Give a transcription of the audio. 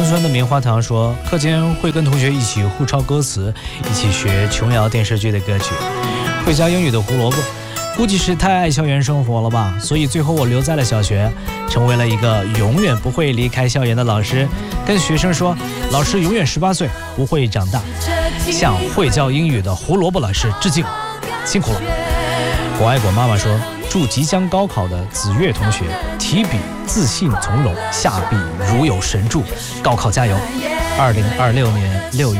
村的棉花糖说，课间会跟同学一起互抄歌词，一起学琼瑶电视剧的歌曲。会教英语的胡萝卜，估计是太爱校园生活了吧，所以最后我留在了小学，成为了一个永远不会离开校园的老师，跟学生说，老师永远18岁，不会长大。向会教英语的胡萝卜老师致敬，辛苦了。我爱果妈妈说，祝即将高考的子月同学提笔自信从容，下笔如有神助，高考加油！2026年6月。